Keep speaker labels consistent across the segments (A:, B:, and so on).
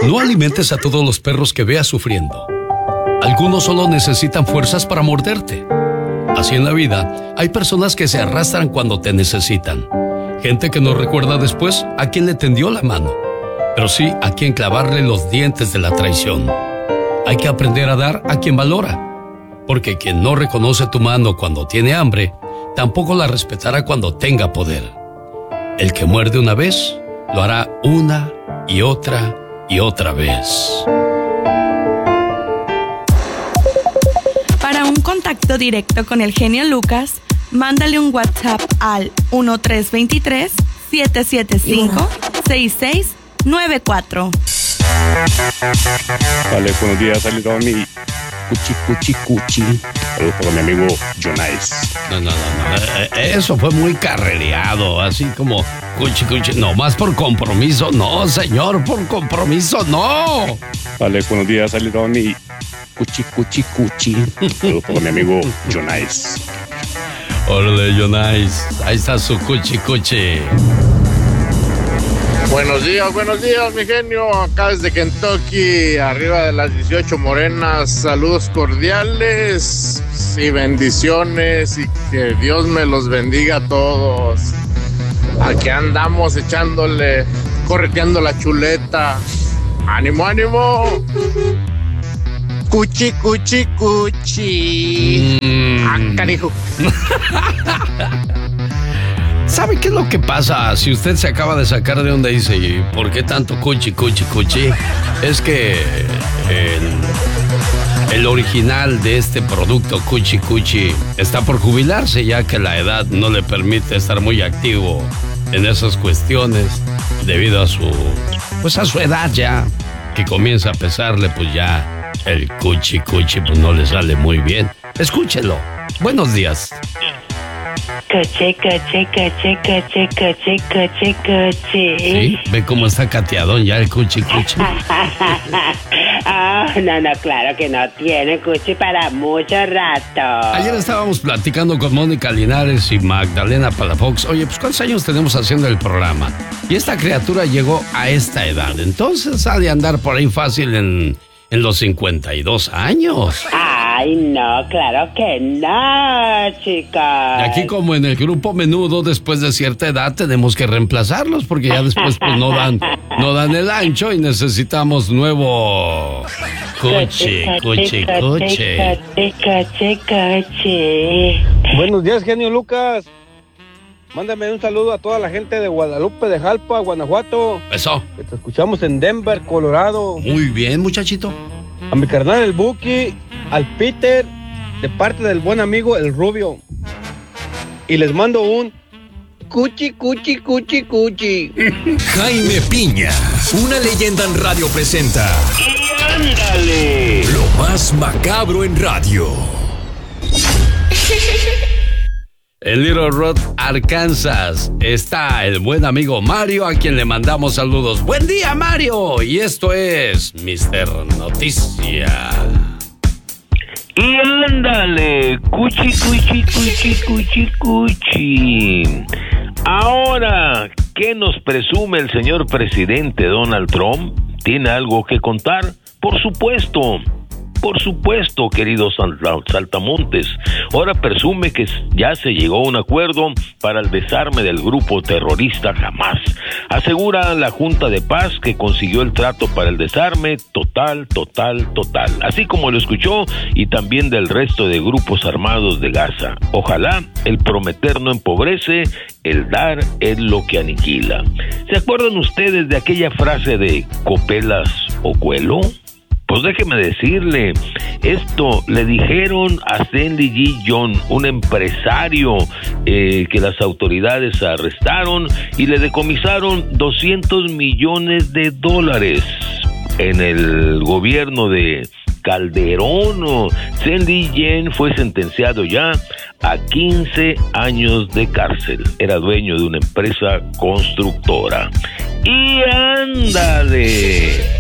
A: No alimentes a todos los perros que veas sufriendo. Algunos solo necesitan fuerzas para morderte. Así en la vida, hay personas que se arrastran cuando te necesitan. Gente que no recuerda después a quién le tendió la mano, pero sí a quien clavarle los dientes de la traición. Hay que aprender a dar a quien valora, porque quien no reconoce tu mano cuando tiene hambre, tampoco la respetará cuando tenga poder. El que muerde una vez, lo hará una y otra vez.
B: Para un contacto directo con el genio Lucas, mándale un WhatsApp al 1323-775-6694.
C: Vale, buenos días, saludos a mi cuchi. Saludos para mi amigo Jonais.
A: No. Eso fue muy carrereado, así como cuchi. No, más por compromiso, no, señor, por compromiso, no.
C: Vale, buenos días, saludos a mi cuchi. Saludos para mi amigo Jonais.
A: Órale, Jonais, ahí está su cuchi.
D: Buenos días, mi genio. Acá desde Kentucky, arriba de las 18 morenas. Saludos cordiales y bendiciones y que Dios me los bendiga a todos. Aquí andamos echándole, correteando la chuleta. ¡Ánimo! Cuchi. Canijo.
A: ¿Sabe qué es lo que pasa si usted se acaba de sacar de onda y dice, ¿y por qué tanto cuchi? Es que el original de este producto cuchi está por jubilarse, ya que la edad no le permite estar muy activo en esas cuestiones debido a su edad ya, que comienza a pesarle, pues ya el cuchi pues no le sale muy bien. Escúchelo. Buenos días.
E: Coche.
A: ¿Sí? ¿Ve cómo está cateadón ya el cuchi?
E: No, claro que no tiene cuchi para mucho rato.
A: Ayer estábamos platicando con Mónica Linares y Magdalena Palafox. Oye, pues ¿cuántos años tenemos haciendo el programa? Y esta criatura llegó a esta edad, entonces ha de andar por ahí fácil en los 52 años.
E: Ay, no, claro que no, chicos.
A: Y aquí, como en el grupo Menudo, después de cierta edad tenemos que reemplazarlos porque ya después pues no dan el ancho y necesitamos nuevo coche.
F: Buenos días, genio Lucas. Mándame un saludo a toda la gente de Guadalupe de Jalpa, Guanajuato.
A: Eso.
F: Que te escuchamos en Denver, Colorado.
A: Muy bien, muchachito.
F: A mi carnal el Buki, al Peter, de parte del buen amigo el Rubio. Y les mando un cuchi.
G: Jaime Piña, una leyenda en radio presenta. ¡Y ándale! Lo más macabro en radio.
A: En Little Rock, Arkansas, está el buen amigo Mario, a quien le mandamos saludos. ¡Buen día, Mario! Y esto es Mr. Noticia.
H: Y ándale, cuchi. Ahora, ¿qué nos presume el señor presidente Donald Trump? ¿Tiene algo que contar? Por supuesto, queridos saltamontes. Ahora presume que ya se llegó a un acuerdo para el desarme del grupo terrorista Hamas. Asegura la Junta de Paz que consiguió el trato para el desarme total. Así como lo escuchó, y también del resto de grupos armados de Gaza. Ojalá el prometer no empobrece, el dar es lo que aniquila. ¿Se acuerdan ustedes de aquella frase de copelas o cuelo? Pues déjeme decirle, esto le dijeron a Stanley G. John, un empresario que las autoridades arrestaron y le decomisaron $200 millones. En el gobierno de Calderón, Stanley Yen fue sentenciado ya a 15 años de cárcel. Era dueño de una empresa constructora. Y ándale,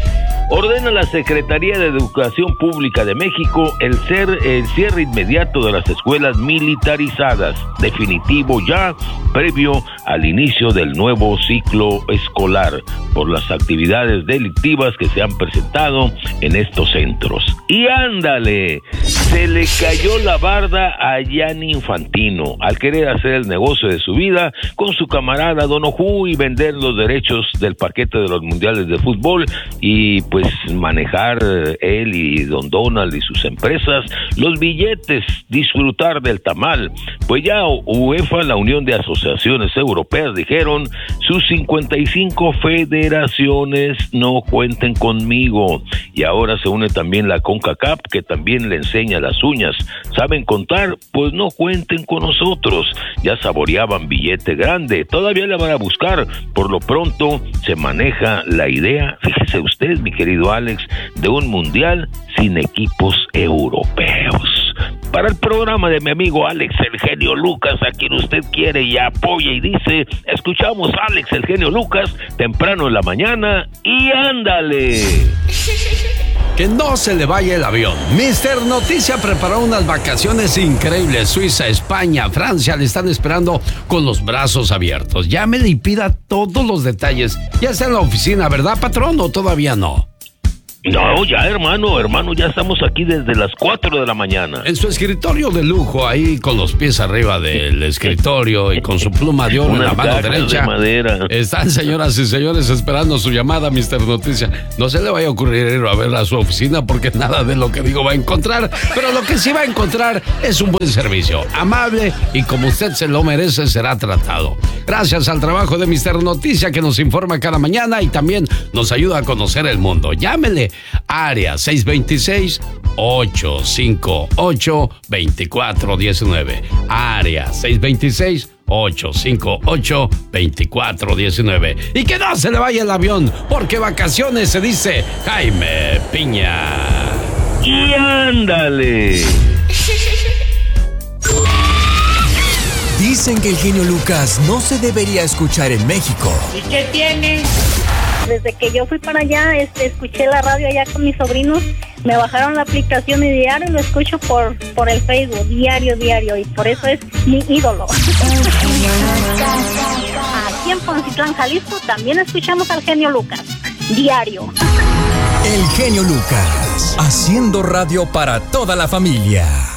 H: Ordena la Secretaría de Educación Pública de México el cierre inmediato de las escuelas militarizadas, definitivo ya, previo al inicio del nuevo ciclo escolar, por las actividades delictivas que se han presentado en estos centros. Y ándale, se le cayó la barda a Gianni Infantino al querer hacer el negocio de su vida con su camarada Don Ojú y vender los derechos del paquete de los mundiales de fútbol y pues manejar él y Don Donald y sus empresas los billetes, disfrutar del tamal. Pues ya UEFA, la Unión de Asociaciones Europeas, dijeron: sus 55 federaciones no cuenten conmigo. Y ahora se une también la CONCACAF, que también le enseña las uñas. ¿Saben contar? Pues no cuenten con nosotros. Ya saboreaban billete grande, todavía le van a buscar. Por lo pronto se maneja la idea, fíjese usted, mi querido Alex, de un mundial sin equipos europeos. Para el programa de mi amigo Alex el Genio Lucas, a quien usted quiere y apoya y dice, escuchamos a Alex el Genio Lucas temprano en la mañana y ándale.
A: Que no se le vaya el avión. Mister Noticia preparó unas vacaciones increíbles. Suiza, España, Francia le están esperando con los brazos abiertos. Llámele y pida todos los detalles. Ya está en la oficina, ¿verdad, patrón? ¿O todavía no?
H: No, ya hermano, ya estamos aquí desde las 4 de la mañana.
A: En su escritorio de lujo, ahí con los pies arriba del escritorio y con su pluma de oro en la mano derecha.
H: De madera.
A: Están, señoras y señores, esperando su llamada, Mister Noticia. No se le vaya a ocurrir ir a ver a su oficina porque nada de lo que digo va a encontrar, pero lo que sí va a encontrar es un buen servicio, amable y como usted se lo merece será tratado. Gracias al trabajo de Mister Noticia que nos informa cada mañana y también nos ayuda a conocer el mundo. Llámele. Área 626-858-2419. Área 626-858-2419. Y que no se le vaya el avión, porque vacaciones se dice Jaime Piña.
H: Y ándale.
G: Dicen que el genio Lucas no se debería escuchar en México.
E: ¿Y qué tiene?
I: Desde que yo fui para allá, escuché la radio allá con mis sobrinos, me bajaron la aplicación y diario lo escucho por el Facebook, diario, y por eso es mi ídolo. Aquí en Poncitlán, Jalisco, también escuchamos al genio Lucas, diario.
G: El genio Lucas, haciendo radio para toda la familia.